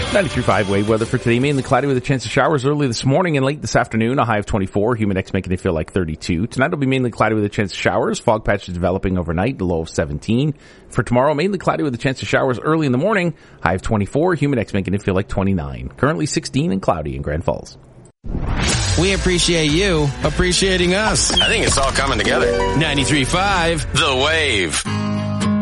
93.5 wave weather for today. Mainly cloudy with a chance of showers early this morning and late this afternoon. A high of 24. Humid X making it feel like 32. Tonight will be mainly cloudy with a chance of showers. Fog patches developing overnight. The low of 17. For tomorrow, mainly cloudy with a chance of showers early in the morning. High of 24. Humid X making it feel like 29. Currently 16 and cloudy in Grand Falls. We appreciate you appreciating us. I think it's all coming together. 93.5 The Wave.